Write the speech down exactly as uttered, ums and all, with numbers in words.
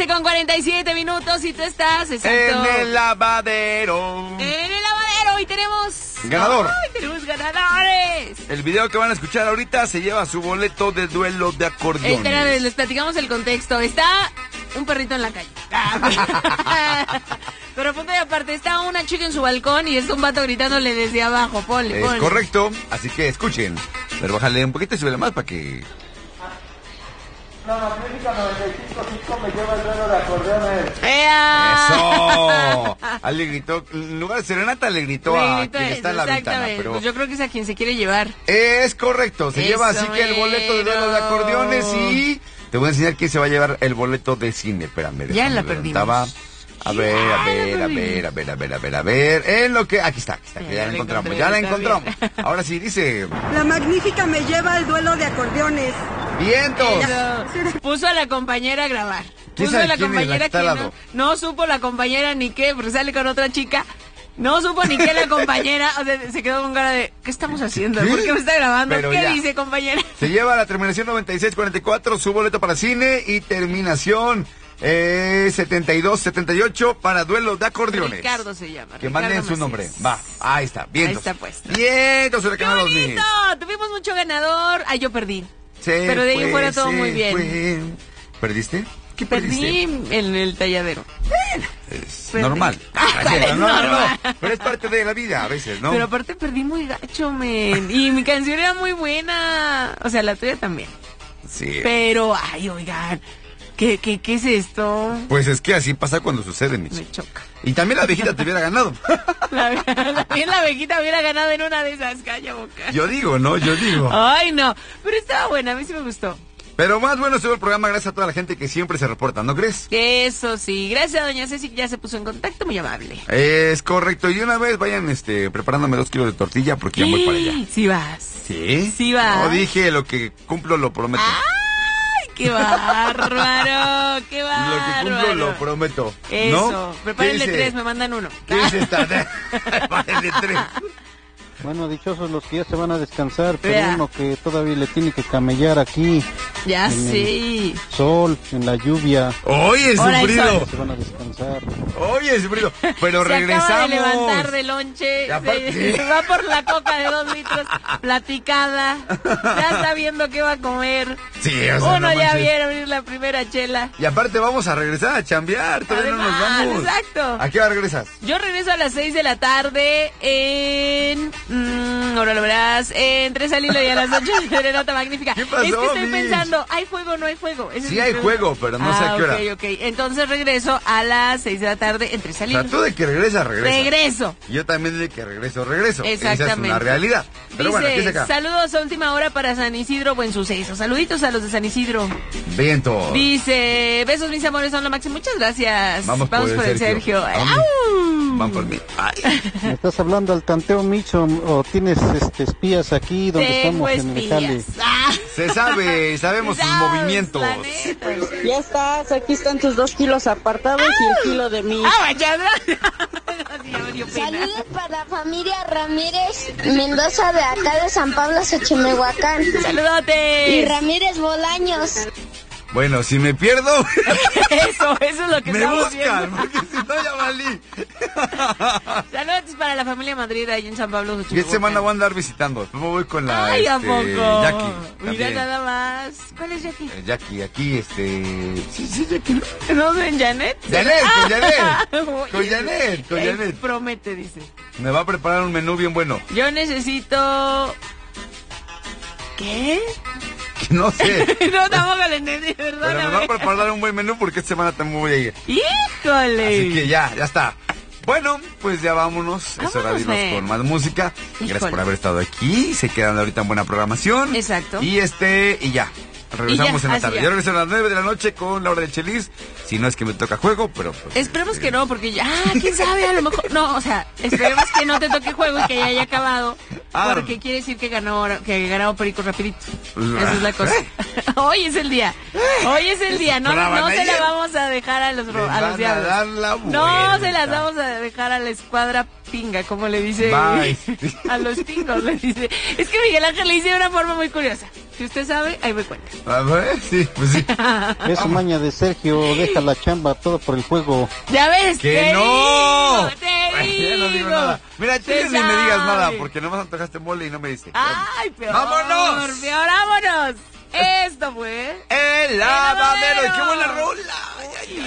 once con cuarenta y siete minutos y tú estás, exacto, en el lavadero. En el lavadero y tenemos... Ganador. ¡Ay, tenemos ganadores! El video que van a escuchar ahorita se lleva su boleto de duelo de acordeones. Espera, les platicamos el contexto. Está un perrito en la calle. Pero punto y aparte, está una chica en su balcón y es un vato gritándole desde abajo. Ponle, ponle. Es correcto, así que escuchen. Pero bájale un poquito y súbele más para que... La magnífica noventa y cinco punto cinco me lleva el duelo de acordeones. ¡Ea! ¡Eso! Ah, le gritó, en lugar de serenata le gritó Le a grito quien eso, está en la ventana. exactamente. Pero Pues yo creo que es a quien se quiere llevar. es correcto, se Eso, lleva así que el boleto de duelo de acordeones y te voy a enseñar quién se va a llevar el boleto de cine. Espérame, Ya déjame la ver, perdimos. estaba. A ver, a Ya la ver, a perdimos. ver, a ver, a ver, a ver, a ver. En lo que. Aquí está, aquí está, que Ya ya la la encontramos, encontré, ya la está encontramos. bien. Ahora sí, dice. La magnífica me lleva el duelo de acordeones. ¡Vientos! Eso. Puso a la compañera a grabar. ¿Quién Puso a sabe la quién es la compañera que está que al no, lado? no supo la compañera ni qué, porque sale con otra chica. No supo ni qué la compañera, o sea, se quedó con cara de, ¿qué estamos haciendo? ¿Qué? ¿Por qué me está grabando? Pero ¿Qué ya. dice, compañera? Se lleva la terminación noventa y seis cuarenta y cuatro, su boleto para cine y terminación eh, setenta y dos setenta y ocho para duelo de acordeones. Ricardo se llama. Que Ricardo manden su Macías. nombre. Va, ahí está, vientos. Ahí está puesto. Vientos, el ¡Qué canal dos mil. bonito! Tuvimos mucho ganador. Ay, yo perdí. Se Pero de ahí en fue, fuera todo se muy bien. fue. ¿Perdiste? ¿Qué Perdí perdiste? en el talladero. Es Perdí. normal. Ah, Ah, ¿cuál sí, es no, no, normal? no. Pero es parte de la vida a veces, ¿no? Pero aparte perdí muy gacho, men. Y mi canción era muy buena. O sea, la tuya también. Sí. Pero, ay, oigan. ¿Qué, qué, qué es esto? Pues es que así pasa cuando sucede, Michi. Me choca. Y también la viejita te hubiera ganado. La, también la abejita hubiera ganado en una de esas. Calla boca. Yo digo, ¿no? Yo digo. Ay, no. Pero estaba buena. A mí sí me gustó. Pero más bueno estuvo el programa gracias a toda la gente que siempre se reporta, ¿no crees? Eso sí. Gracias a doña Ceci que ya se puso en contacto. Muy amable. Es correcto. Y de una vez vayan este, preparándome dos kilos de tortilla porque ya voy para allá. Sí vas. ¿Sí? Sí vas. No dije lo que cumplo lo prometo. ¡Ay, qué bárbaro! ¡Qué Lo bárbaro! que cumplo lo prometo. Eso. ¿No? Prepárenle ¿Qué dice? tres, me mandan uno. ¿Qué dice esta? Prepárenle tres. Bueno, dichosos los que ya se van a descansar, pero Vea. uno que todavía le tiene que camellar aquí, Ya En sí. sol, en la lluvia, Oye, Ahora hay sufrido. sol. se van a descansar. Oye, sufrido. Pero Se regresamos. acaba de levantar de lonche, Y aparte- se, se va por la coca de dos litros, platicada, ya está viendo qué va a comer. Sí, o sea, Uno no ya manches. viene abrir la primera chela. Y aparte vamos a regresar a chambear. Todavía no nos Además, vamos. exacto. ¿A qué hora regresas? Yo regreso a las seis de la tarde en... Mmm, ahora lo verás, en Tres al Hilo y a las ocho de Serenata Magnífica. ¿Qué pasó, es que estoy Miss? pensando, ¿hay fuego o no hay fuego? Ese Sí es hay mi juego, pregunta. pero no sé a Ah, qué hora. ok, ok. Entonces regreso a las seis de la tarde en Tres al O sea, Hilo. tú de que regresas, regresas. Regreso. Yo también de que regreso, regreso. Exactamente. Esa es una realidad. Pero bueno, aquí Dice, se acá. saludos a última hora para San Isidro, buen suceso. Saluditos a los de San Isidro. Viento. Dice, besos mis amores, son lo máximo. Muchas gracias. Vamos por el el Sergio. Sergio. Vamos. ¡Au! Van por mí. Ay. ¿Me estás hablando al tanteo, Micho, o tienes este, espías aquí donde Tengo estamos en el jale? espías. Ah, Se sabe, sabemos sus sabes, movimientos. la neta. Ya estás, aquí están tus dos kilos apartados y el kilo de mí. Ah, machadra. Sí, ya me dio pena. Saludos para la familia Ramírez Mendoza de acá de San Pablo, Xochimehuacán. Saludotes. Y Ramírez Bolaños. Bueno, si me pierdo, Eso, eso es lo que me estamos buscan, viendo. porque si no ya valí. Saludos para la familia Madrid ahí en San Pablo. Y esta semana voy a andar visitando. Después me voy con la Ay, ¿a este, poco? Jackie. Mira también. nada más. ¿Cuál es Jackie? Eh, Jackie, aquí, este... Sí, sí, Jackie. ¿No en Janet? Janet, con Janet. Oye, Con Janet, con él Janet. promete, dice. Me va a preparar un menú bien bueno. Yo necesito... ¿Qué? Que no sé. No, tampoco le entendí, Pero me va a perdóname. preparar un buen menú porque esta semana también voy a ir. ¡Híjole! Así que ya, ya está. Bueno, pues ya vámonos. Es hora de irnos Vámonos, con más música. Híjole. Gracias por haber estado aquí. Se quedan ahorita en buena programación. Exacto. Y este, y ya. Regresamos Y ya, en la así tarde. ya. Yo regreso a las nueve de la noche con la hora del Chelis. Si no es que me toca juego, pero pues, Esperemos que no, porque ya, quién sabe, a lo mejor, no, o sea, esperemos que no te toque juego y que ya haya acabado, Ah. porque quiere decir que ganó, que ganó Perico rapidito. Esa es la cosa. Hoy es el día, hoy es el día, no, Esperaban no se la ayer. vamos a dejar a los, Les ro- a van los a diablos. dar la No vuelta. se las vamos a dejar a la escuadra pinga, como le dice. Bye. A los pingos le dice. Es que Miguel Ángel le dice de una forma muy curiosa. Si usted sabe, ahí me cuenta. A ver, sí, pues sí. Es maña de Sergio, deja la chamba todo por el juego. ¿Ya ves? ¡Que Te no! digo, te Ay, ya no digo digo. nada. Mira, tú Se ni me digas sabe. nada, porque nomás antojaste mole y no me dice. ¡Ay, peor! ¡Vámonos! ¡Peor, vámonos! Esto fue... El lavadero, qué buena rola. Ay, ay, ay.